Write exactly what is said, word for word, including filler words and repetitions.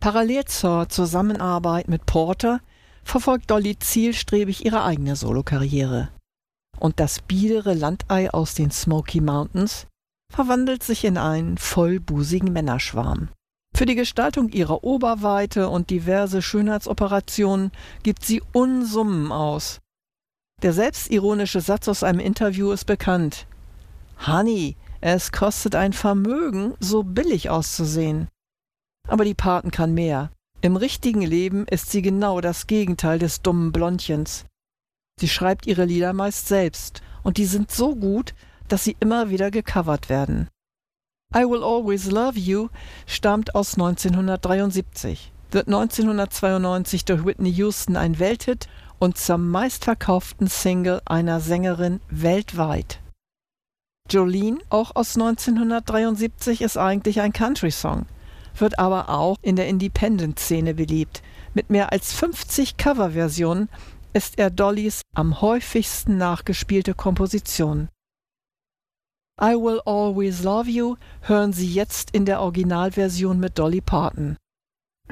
Parallel zur Zusammenarbeit mit Porter verfolgt Dolly zielstrebig ihre eigene Solokarriere. Und das biedere Landei aus den Smoky Mountains verwandelt sich in einen vollbusigen Männerschwarm. Für die Gestaltung ihrer Oberweite und diverse Schönheitsoperationen gibt sie Unsummen aus. Der selbstironische Satz aus einem Interview ist bekannt: »Honey, es kostet ein Vermögen, so billig auszusehen.« Aber die Parton kann mehr. Im richtigen Leben ist sie genau das Gegenteil des dummen Blondchens. Sie schreibt ihre Lieder meist selbst, und die sind so gut, dass sie immer wieder gecovert werden. I Will Always Love You stammt aus neunzehnhundertdreiundsiebzig, wird neunzehnhundertzweiundneunzig durch Whitney Houston ein Welthit und zur meistverkauften Single einer Sängerin weltweit. Jolene, auch aus neunzehnhundertdreiundsiebzig, ist eigentlich ein Country-Song, wird aber auch in der Independent-Szene beliebt. Mit mehr als fünfzig Coverversionen ist er Dollys am häufigsten nachgespielte Komposition. I Will Always Love You hören Sie jetzt in der Originalversion mit Dolly Parton.